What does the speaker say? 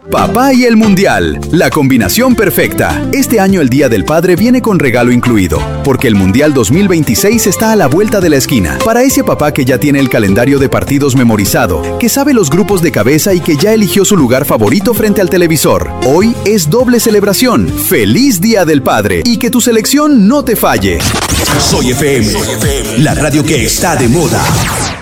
Papá y el Mundial, la combinación perfecta. Este año el Día del Padre viene con regalo incluido, porque el Mundial 2026 está a la vuelta de la esquina. Para ese papá que ya tiene el calendario de partidos memorizado, que sabe los grupos de cabeza y que ya eligió su lugar favorito frente al televisor. Hoy es doble celebración. ¡Feliz Día del Padre! Y que tu selección no te falle. Soy FM, la radio que está de moda.